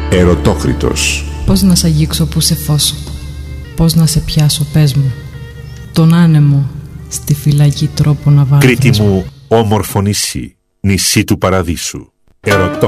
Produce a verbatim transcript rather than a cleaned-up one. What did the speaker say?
Ερωτόκριτος. Πώς να σ' αγγίξω που σε φώσω, πώς να σε πιάσω, πες μου. Τον άνεμο στη φυλακή τρόπο να βάλω. Κρήτη μου, όμορφο νησί, νησί του παραδείσου. Ερωτόκριτος.